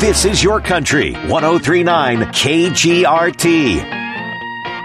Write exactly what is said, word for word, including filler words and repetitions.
This is your country. ten thirty-nine K G R T.